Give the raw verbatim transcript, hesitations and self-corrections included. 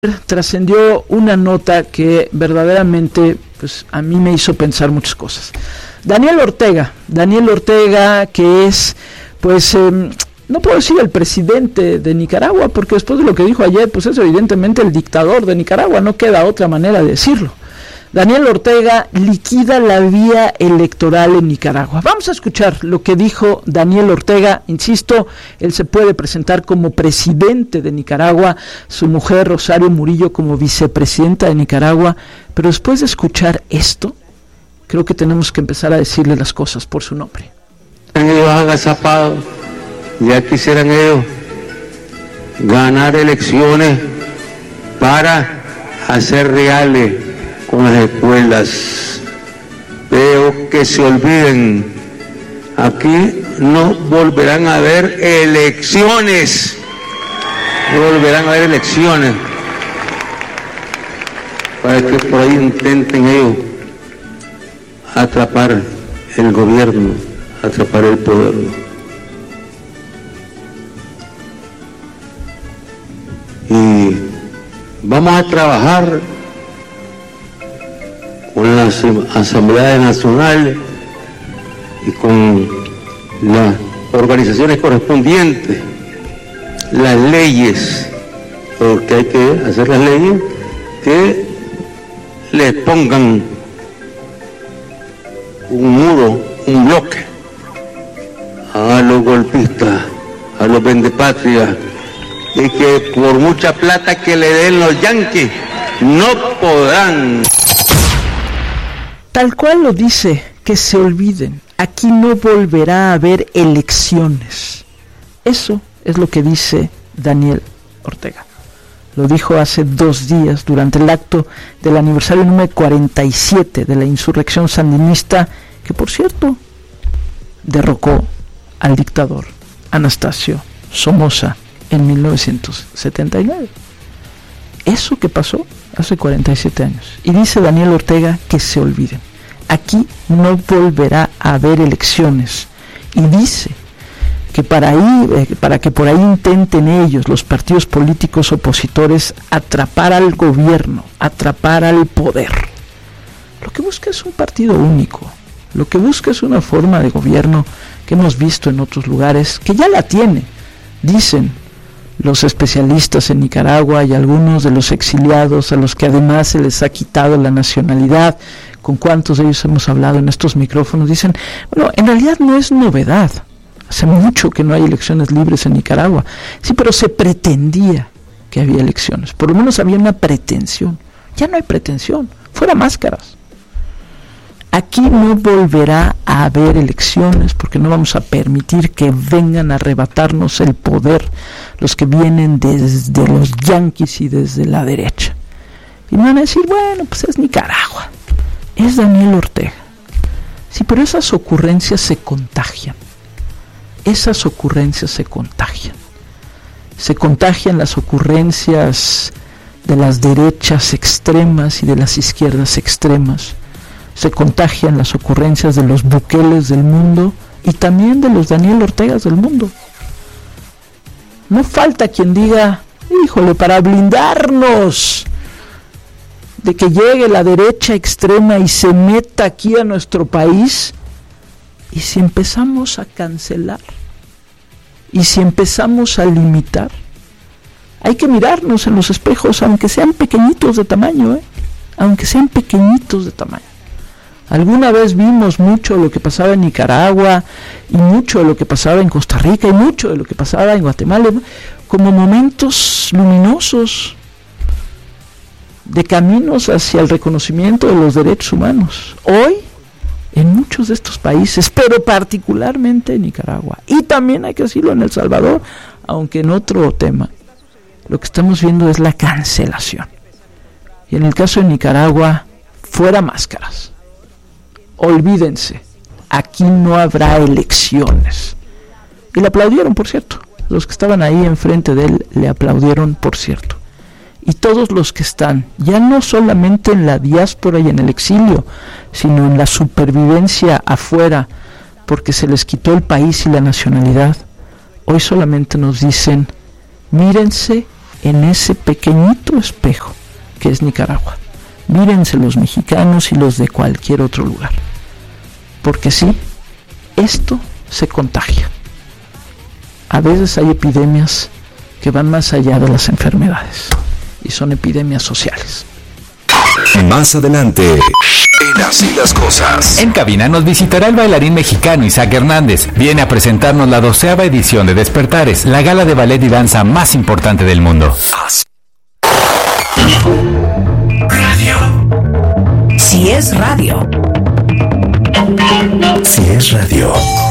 Trascendió una nota que verdaderamente pues a mí me hizo pensar muchas cosas. Daniel Ortega, Daniel Ortega que es pues eh, no puedo decir el presidente de Nicaragua, porque después de lo que dijo ayer pues es evidentemente el dictador de Nicaragua, no queda otra manera de decirlo. Daniel Ortega liquida la vía electoral en Nicaragua. Vamos a escuchar lo que dijo Daniel Ortega. Insisto, él se puede presentar como presidente de Nicaragua, su mujer Rosario Murillo como vicepresidenta de Nicaragua, pero después de escuchar esto, creo que tenemos que empezar a decirle las cosas por su nombre. Ellos agazapados, ya quisieran ellos ganar elecciones para hacer reales con las escuelas, pero que se olviden, aquí no volverán a haber elecciones, no volverán a haber elecciones, para que por ahí intenten ellos atrapar el gobierno, atrapar el poder. Y vamos a trabajar con las asambleas nacionales y con las organizaciones correspondientes, las leyes, porque hay que hacer las leyes que les pongan un muro, un bloque a los golpistas, a los vendepatrias, y que por mucha plata que le den los yanquis no podrán. Tal cual lo dice, que se olviden, aquí no volverá a haber elecciones. Eso es lo que dice Daniel Ortega. Lo dijo hace dos días durante el acto del aniversario número cuarenta y siete de la insurrección sandinista, que por cierto derrocó al dictador Anastasio Somoza en mil novecientos setenta y nueve. Eso que pasó hace cuarenta y siete años. Y dice Daniel Ortega que se olviden. Aquí no volverá a haber elecciones. Y dice que para, ahí, eh, para que por ahí intenten ellos, los partidos políticos opositores, atrapar al gobierno, atrapar al poder. Lo que busca es un partido único. Lo que busca es una forma de gobierno que hemos visto en otros lugares, que ya la tiene, dicen los especialistas en Nicaragua y algunos de los exiliados a los que además se les ha quitado la nacionalidad, con cuántos de ellos hemos hablado en estos micrófonos, dicen, bueno, en realidad no es novedad, hace mucho que no hay elecciones libres en Nicaragua, sí, pero se pretendía que había elecciones, por lo menos había una pretensión, ya no hay pretensión, fuera máscaras. Aquí no volverá a haber elecciones porque no vamos a permitir que vengan a arrebatarnos el poder los que vienen desde los yanquis y desde la derecha. Y me van a decir, bueno, pues es Nicaragua, es Daniel Ortega. Sí, pero esas ocurrencias se contagian. Esas ocurrencias se contagian. Se contagian las ocurrencias de las derechas extremas y de las izquierdas extremas. Se contagian las ocurrencias de los Bukeles del mundo y también de los Daniel Ortegas del mundo. No falta quien diga, híjole, para blindarnos de que llegue la derecha extrema y se meta aquí a nuestro país, y si empezamos a cancelar, y si empezamos a limitar, hay que mirarnos en los espejos, aunque sean pequeñitos de tamaño, ¿eh? aunque sean pequeñitos de tamaño. Alguna vez vimos mucho de lo que pasaba en Nicaragua y mucho de lo que pasaba en Costa Rica y mucho de lo que pasaba en Guatemala como momentos luminosos de caminos hacia el reconocimiento de los derechos humanos. Hoy, en muchos de estos países, pero particularmente en Nicaragua, y también hay que decirlo en El Salvador, aunque en otro tema, lo que estamos viendo es la cancelación. Y en el caso de Nicaragua, fuera máscaras. Olvídense, aquí no habrá elecciones. Y le aplaudieron, por cierto. Los que estaban ahí enfrente de él le aplaudieron, por cierto. Y todos los que están, ya no solamente en la diáspora y en el exilio, sino en la supervivencia afuera, porque se les quitó el país y la nacionalidad, hoy solamente nos dicen, mírense en ese pequeñito espejo que es Nicaragua. Mírense los mexicanos y los de cualquier otro lugar. Porque sí, esto se contagia. A veces hay epidemias que van más allá de las enfermedades y son epidemias sociales. Más adelante, en Así las Cosas. En cabina nos visitará el bailarín mexicano Isaac Hernández. Viene a presentarnos la doceava edición de Despertares, la gala de ballet y danza más importante del mundo. Radio. Si es radio. Si es radio.